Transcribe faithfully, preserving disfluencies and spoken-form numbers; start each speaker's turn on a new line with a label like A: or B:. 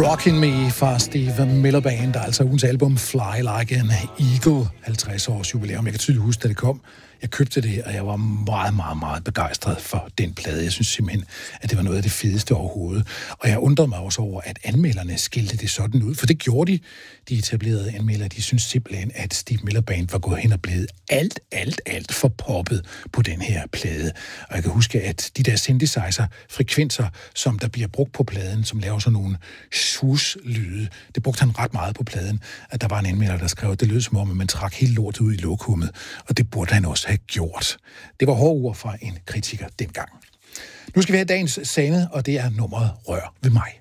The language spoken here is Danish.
A: Rockin' Me fra Steve Miller Band, der er altså ugens album Fly Like an Eagle, halvtreds års jubilæum. Jeg kan tydeligt huske, da det kom. Jeg købte det, og jeg var meget, meget, meget begejstret for den plade. Jeg synes simpelthen, at det var noget af det fedeste overhovedet. Og jeg undrede mig også over, at anmelderne skilte det sådan ud, for det gjorde de. De etablerede anmeldere, de synes simpelthen, at Steve Miller Band var gået hen og blevet alt, alt, alt for poppet på den her plade. Og jeg kan huske, at de der synthesizer-frekvenser, som der bliver brugt på pladen, som laver sådan nogle sus-lyde, det brugte han ret meget på pladen. At der var en anmelder, der skrev, at det lød som om, at man trak helt lortet ud i lokummet, og det burde han også have gjort. Det var hårde ord fra en kritiker dengang. Nu skal vi have dagens sande, og det er nummeret Rør ved mig.